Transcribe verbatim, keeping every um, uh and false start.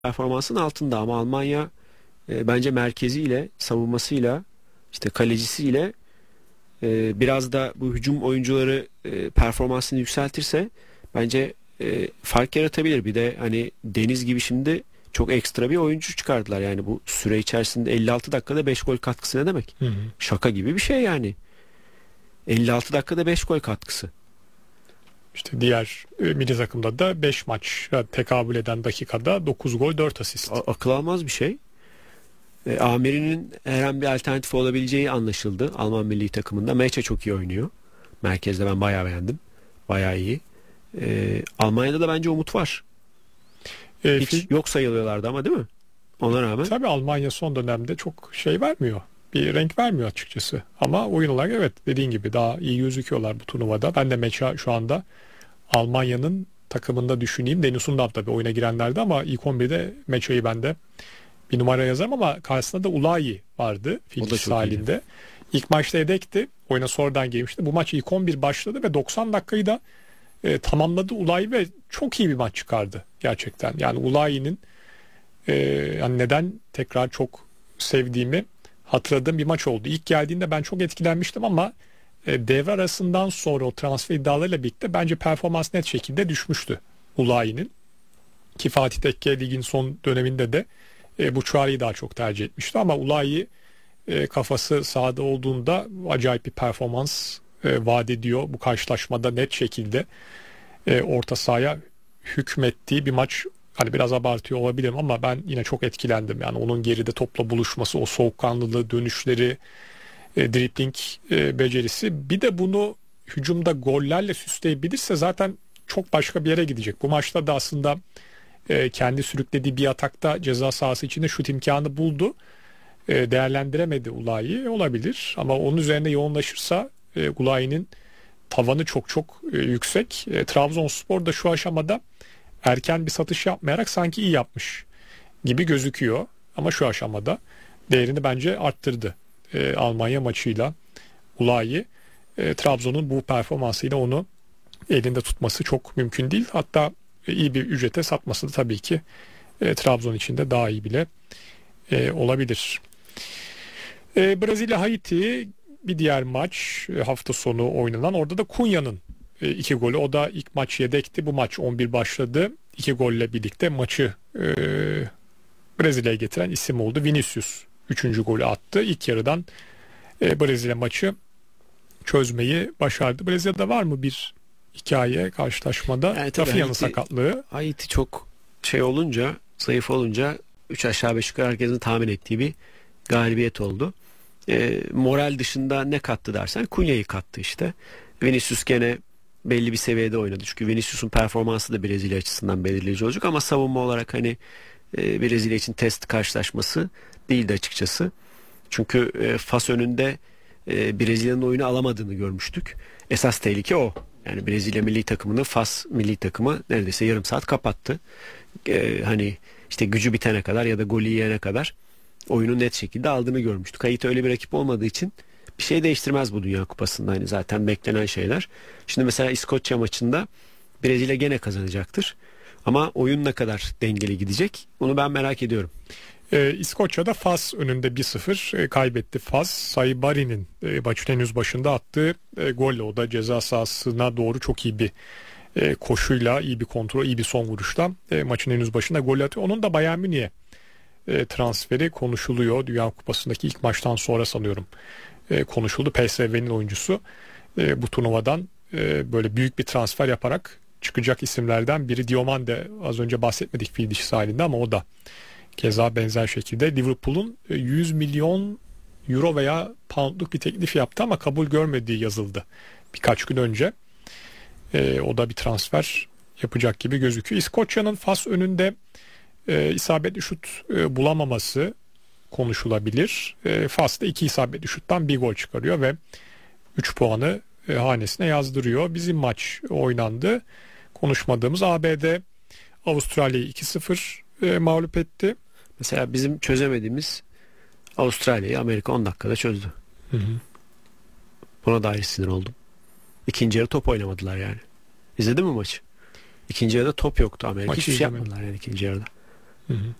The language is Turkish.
performansın altında ama Almanya e, bence merkeziyle, savunmasıyla, işte kalecisiyle e, biraz da bu hücum oyuncuları e, performansını yükseltirse bence e, fark yaratabilir. Bir de hani Deniz gibi şimdi çok ekstra bir oyuncu çıkardılar. Yani bu süre içerisinde elli altı dakikada beş gol katkısı ne demek? Hı hı. Şaka gibi bir şey yani. elli altı dakikada beş gol katkısı. İşte diğer e, milli takımda da beş maça tekabül eden dakikada dokuz gol dört asist. A- akıl almaz bir şey. E, Amiri'nin her an bir alternatif olabileceği anlaşıldı Alman milli takımında. Meçe çok iyi oynuyor. Merkezde ben bayağı beğendim. Bayağı iyi. E, Almanya'da da bence umut var. E, Hiç fil- yok sayılıyorlardı ama değil mi? Ona rağmen. Tabii Almanya son dönemde çok şey vermiyor. Bir renk vermiyor açıkçası. Ama oyun olarak evet dediğin gibi daha iyi gözüküyorlar bu turnuvada. Ben de Meça şu anda Almanya'nın takımında düşüneyim. Deniz Undav tabii oyuna girenlerdi ama ilk on birde Mecha'yı ben de bir numara yazarım ama karşısında da Ulayi vardı O da Filcis çok iyi. halinde. İlk maçta yedekti. Oyuna sonradan girmişti. Bu maç ilk on bir başladı ve doksan dakikayı da e, tamamladı Ulayi ve çok iyi bir maç çıkardı gerçekten. Yani Ulayi'nin e, yani neden tekrar çok sevdiğimi hatırladığım bir maç oldu. İlk geldiğinde ben çok etkilenmiştim ama e, devre arasından sonra o transfer iddialarıyla birlikte bence performans net şekilde düşmüştü Ulayi'nin. Ki Fatih Tekke ligin son döneminde de e, bu çağrıyı daha çok tercih etmişti ama Ulayi e, kafası sahada olduğunda acayip bir performans e, vaat ediyor. Bu karşılaşmada net şekilde e, orta sahaya hükmettiği bir maç. Hani biraz abartıyor olabilirim ama ben yine çok etkilendim. Yani onun geride topla buluşması, o soğukkanlılığı, dönüşleri, e, dribling e, becerisi. Bir de bunu hücumda gollerle süsleyebilirse zaten çok başka bir yere gidecek. Bu maçta da aslında e, kendi sürüklediği bir atakta ceza sahası içinde şut imkanı buldu. E, değerlendiremedi Ulayi. Olabilir ama onun üzerine yoğunlaşırsa e, Ulayi'nin tavanı çok çok e, yüksek. E, Trabzonspor da şu aşamada erken bir satış yapmayarak sanki iyi yapmış gibi gözüküyor. Ama şu aşamada değerini bence arttırdı. E, Almanya maçıyla Ulayi. E, Trabzon'un bu performansıyla onu elinde tutması çok mümkün değil. Hatta e, iyi bir ücrete satması da tabii ki e, Trabzon için de daha iyi bile e, olabilir. E, Brezilya-Haiti bir diğer maç e, hafta sonu oynanan. Orada da Cunha'nın e, iki golü. O da ilk maç yedekti. Bu maç on bir başladı. İki golle birlikte maçı e, Brezilya'ya getiren isim oldu. Vinicius üçüncü golü attı. İlk yarıdan e, Brezilya maçı çözmeyi başardı. Brezilya'da var mı bir hikaye karşılaşmada? Yani tabii Rafinha'nın Haiti, sakatlığı. Haiti çok şey olunca, zayıf olunca üç aşağı beş yukarı herkesin tahmin ettiği bir galibiyet oldu. E, moral dışında ne kattı dersen Cunha'yı kattı işte. Vinicius gene belli bir seviyede oynadı. Çünkü Vinicius'un performansı da Brezilya açısından belirleyici olacak ama savunma olarak hani e, Brezilya için test karşılaşması değildi açıkçası. Çünkü e, Fas önünde e, Brezilya'nın oyunu alamadığını görmüştük. Esas tehlike o. Yani Brezilya milli takımını Fas milli takımı neredeyse yarım saat kapattı. E, hani işte gücü bitene kadar ya da golü yiyene kadar oyunu net şekilde aldığını görmüştük. Haiti öyle bir rakip olmadığı için bir şey değiştirmez bu Dünya Kupası'nda. Hani zaten beklenen şeyler. Şimdi mesela İskoçya maçında Brezilya gene kazanacaktır. Ama oyun ne kadar dengeli gidecek? Onu ben merak ediyorum. Ee, İskoçya'da Fas önünde bir sıfır e, kaybetti Fas. Saibari'nin e, maçın henüz başında attığı e, golle, o da ceza sahasına doğru çok iyi bir e, koşuyla, iyi bir kontrol, iyi bir son vuruşla e, maçın henüz başında gol atıyor. Onun da Bayern Münih'e e, transferi konuşuluyor. Dünya Kupası'ndaki ilk maçtan sonra sanıyorum e, konuşuldu. P S V'nin oyuncusu e, bu turnuvadan e, böyle büyük bir transfer yaparak çıkacak isimlerden biri. Diomande, az önce bahsetmedik fil dişisi halinde ama o da keza benzer şekilde Liverpool'un yüz milyon euro veya poundluk bir teklif yaptı ama kabul görmediği yazıldı birkaç gün önce. E, o da bir transfer yapacak gibi gözüküyor. İskoçya'nın Fas önünde e, isabetli şut e, bulamaması konuşulabilir. E, Fas da iki isabetli şuttan bir gol çıkarıyor ve üç puanı e, hanesine yazdırıyor. Bizim maç oynandı. Konuşmadığımız A B D Avustralya'yı iki sıfır e, mağlup etti. Mesela bizim çözemediğimiz Avustralya'yı Amerika on dakikada çözdü. Hı hı. Buna dair sinir oldum. İkinci yarı top oynamadılar yani. İzledin mi maçı? İkinci yarıda top yoktu Amerika. Maçı Hiçbir şey izlemedim. yapmadılar yani ikinci yarıda. Hı hı.